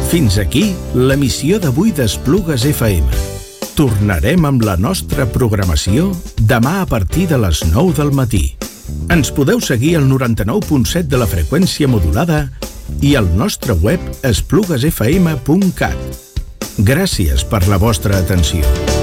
Fins aquí l'emissió d'avui d'Esplugues FM. Tornarem amb la nostra programació demà a partir de les 9 del matí. Ens podeu seguir al 99.7 de la freqüència modulada i al nostre web espluguesfm.cat. Gràcies per la vostra atenció.